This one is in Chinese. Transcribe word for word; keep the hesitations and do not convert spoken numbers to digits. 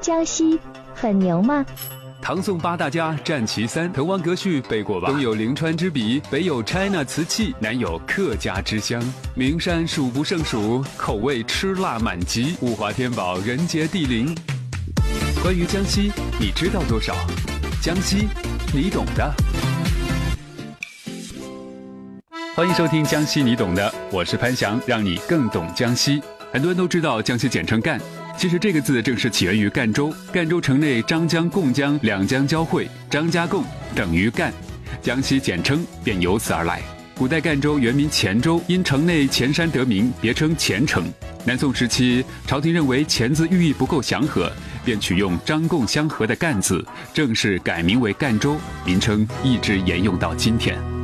江西很牛吗？ 唐宋八大家占其三，滕王阁序背过吧？东有临川之笔，北有 China 瓷器，南有客家之乡，名山数不胜数，口味吃辣满级，物华天宝，人杰地灵。关于江西，你知道多少？江西，你懂的。欢迎收听江西你懂的，我是潘翔，让你更懂江西。很多人都知道江西简称赣，其实这个字正是起源于赣州，赣州城内张江、贡江两江交汇，张家贡等于赣，江西简称便由此而来。古代赣州原名黔州，因城内黔山得名，别称黔城。南宋时期，朝廷认为黔字寓意不够祥和，便取用张贡相和的赣字，正式改名为赣州，名称一直沿用到今天。